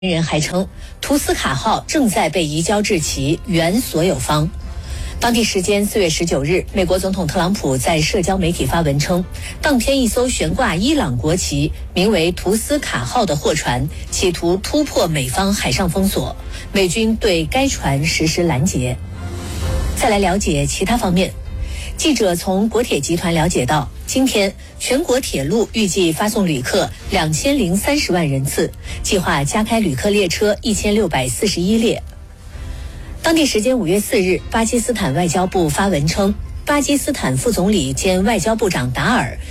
人还称，图斯卡号正在被移交至其原所有方。当地时间4月19日，美国总统特朗普在社交媒体发文称，当天一艘悬挂伊朗国旗、名为图斯卡号的货船企图突破美方海上封锁，美军对该船实施拦截。再来了解其他方面。记者从国铁集团了解到，今天全国铁路预计发送旅客2030万人次，计划加开旅客列车1641列。当地时间5月4日，巴基斯坦外交部发文称，巴基斯坦副总理兼外交部长达尔